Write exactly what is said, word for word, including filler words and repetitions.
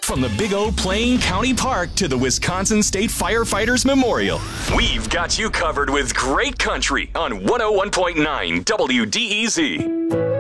From the Big O Plain County Park to the Wisconsin State Firefighters Memorial, we've got you covered with great country on one oh one point nine W D E Z.